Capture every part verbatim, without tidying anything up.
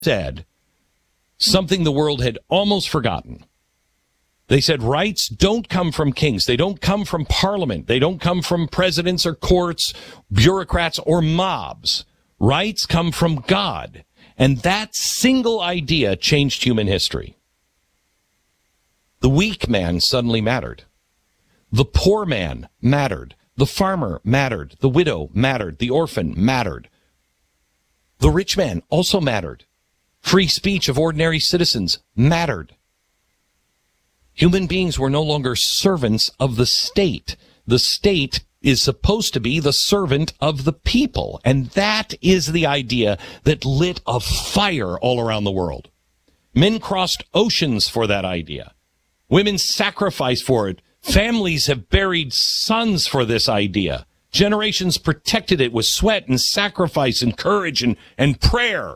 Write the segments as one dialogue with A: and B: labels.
A: said something the world had almost forgotten. They said rights don't come from kings. They don't come from parliament. They don't come from presidents or courts, bureaucrats or mobs. Rights come from God. And that single idea changed human history. The weak man suddenly mattered. The poor man mattered. The farmer mattered. The widow mattered. The orphan mattered. The rich man also mattered. Free speech of ordinary citizens mattered. Human beings were no longer servants of the state. The state is supposed to be the servant of the people. And that is the idea that lit a fire all around the world. Men crossed oceans for that idea. Women sacrificed for it. Families have buried sons for this idea. Generations protected it with sweat and sacrifice and courage and, and prayer.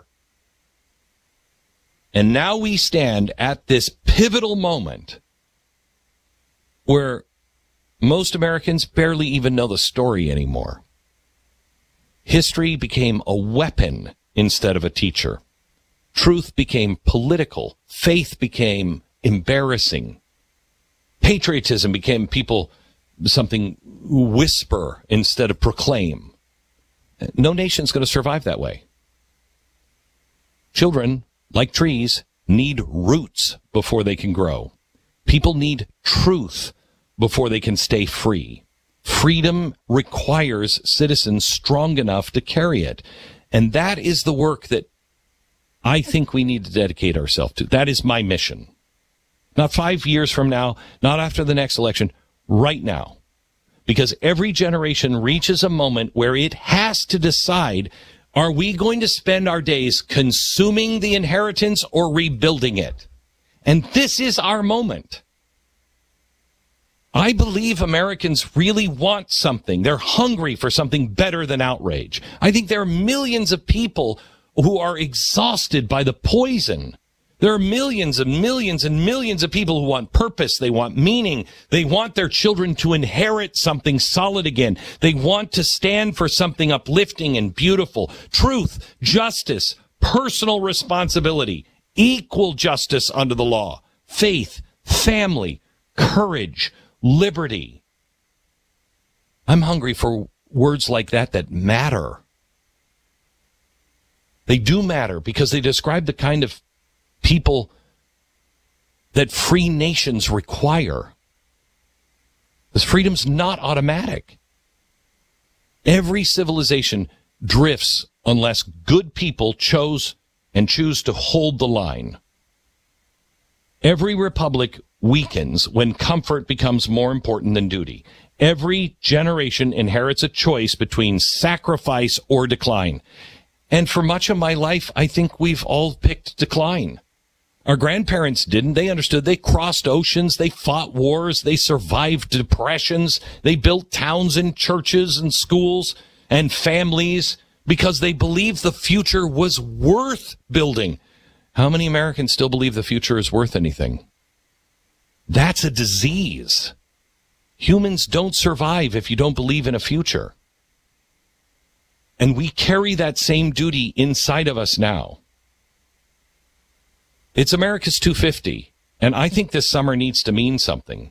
A: And now we stand at this pivotal moment where most Americans barely even know the story anymore. History became a weapon instead of a teacher. Truth became political. Faith became embarrassing. Patriotism became people something whisper instead of proclaim. No nation's going to survive that way. Children, like trees, need roots before they can grow. People need truth before they can stay free. Freedom requires citizens strong enough to carry it. And that is the work that I think we need to dedicate ourselves to. That is my mission. Not five years from now, not after the next election, right now. Because every generation reaches a moment where it has to decide, are we going to spend our days consuming the inheritance or rebuilding it? And this is our moment. I believe Americans really want something. They're hungry for something better than outrage. I think there are millions of people who are exhausted by the poison. There are millions and millions and millions of people who want purpose. They want meaning. They want their children to inherit something solid again. They want to stand for something uplifting and beautiful. Truth, justice, personal responsibility, equal justice under the law, faith, family, courage, liberty. I'm hungry for words like that that matter. They do matter because they describe the kind of people that free nations require. This freedom's not automatic. Every civilization drifts unless good people chose and choose to hold the line. Every republic weakens when comfort becomes more important than duty. Every generation inherits a choice between sacrifice or decline. And for much of my life, I think we've all picked decline. Our grandparents didn't. They understood. They crossed oceans. They fought wars. They survived depressions. They built towns and churches and schools and families because they believed the future was worth building. How many Americans still believe the future is worth anything? That's a disease. Humans don't survive if you don't believe in a future. And we carry that same duty inside of us now. It's America's two fifty, and I think this summer needs to mean something.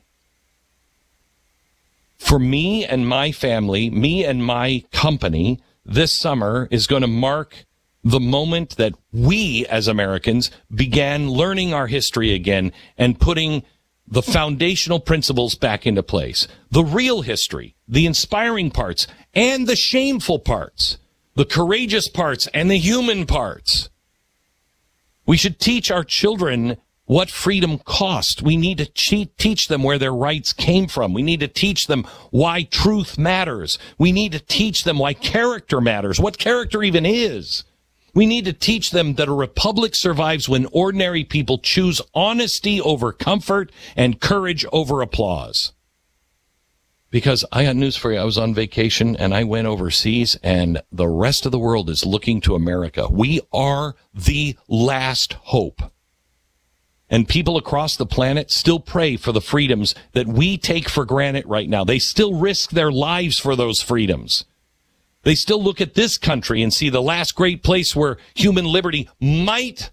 A: For me and my family, me and my company, this summer is going to mark the moment that we as Americans began learning our history again and putting the foundational principles back into place. The real history, the inspiring parts, and the shameful parts, the courageous parts, and the human parts. We should teach our children what freedom cost. We need to teach them where their rights came from. We need to teach them why truth matters. We need to teach them why character matters, what character even is. We need to teach them that a republic survives when ordinary people choose honesty over comfort and courage over applause. Because I got news for you. I was on vacation and I went overseas and the rest of the world is looking to America. We are the last hope. And people across the planet still pray for the freedoms that we take for granted right now. They still risk their lives for those freedoms. They still look at this country and see the last great place where human liberty might